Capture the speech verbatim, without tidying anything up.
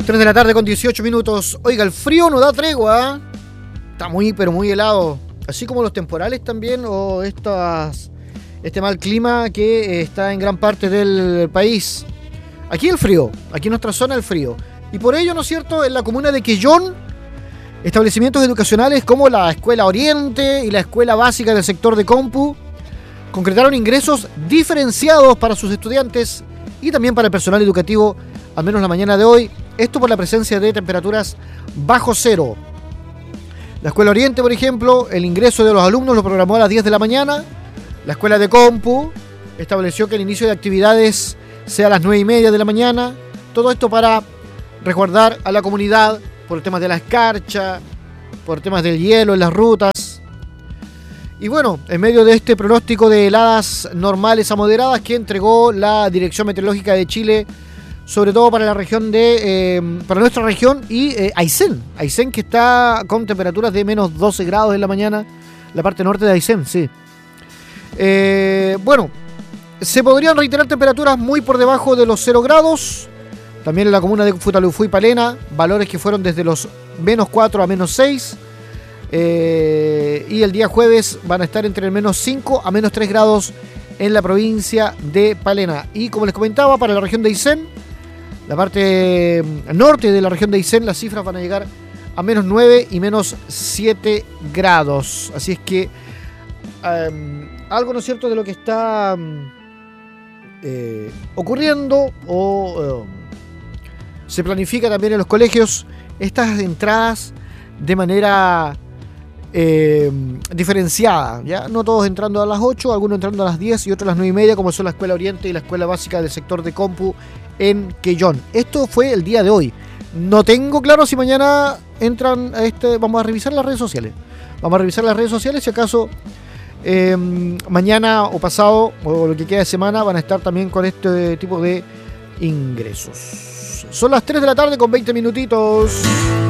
tres de la tarde con dieciocho minutos. Oiga, el frío no da tregua. Está muy, pero muy helado. Así como los temporales también, o estas, este mal clima que está en gran parte del país. Aquí el frío, aquí en nuestra zona el frío. Y por ello, ¿no es cierto?, en la comuna de Quellón, establecimientos educacionales como la Escuela Oriente y la Escuela Básica del sector de Compu concretaron ingresos diferenciados para sus estudiantes y también para el personal educativo, al menos la mañana de hoy. Esto por la presencia de temperaturas bajo cero. La Escuela Oriente, por ejemplo, el ingreso de los alumnos lo programó a las diez de la mañana. La Escuela de Compu estableció que el inicio de actividades sea a las nueve y media de la mañana. Todo esto para resguardar a la comunidad por temas de la escarcha, por temas del hielo en las rutas. Y bueno, en medio de este pronóstico de heladas normales a moderadas que entregó la Dirección Meteorológica de Chile, sobre todo para la región de, eh, para nuestra región y eh, Aysén, Aysén que está con temperaturas de menos doce grados en la mañana, la parte norte de Aysén, sí. Eh, bueno, se podrían reiterar temperaturas muy por debajo de los cero grados, también en la comuna de Futalufú y Palena, valores que fueron desde los menos cuatro a menos seis, eh, y el día jueves van a estar entre el menos cinco a menos tres grados en la provincia de Palena. Y como les comentaba, para la región de Aysén, la parte norte de la región de Aysén, las cifras van a llegar a menos nueve y menos siete grados. Así es que um, algo, ¿no es cierto?, de lo que está um, eh, ocurriendo o um, se planifica también en los colegios, estas entradas de manera eh, diferenciada, ¿ya? No todos entrando a las ocho, algunos entrando a las diez y otros a las nueve y media, como son la Escuela Oriente y la Escuela Básica del sector de Compu en Quellón. Esto fue el día de hoy. No tengo claro si mañana entran a este. Vamos a revisar las redes sociales. Vamos a revisar las redes sociales si acaso eh, mañana o pasado o lo que queda de semana van a estar también con este tipo de ingresos. Son las tres de la tarde con veinte minutitos.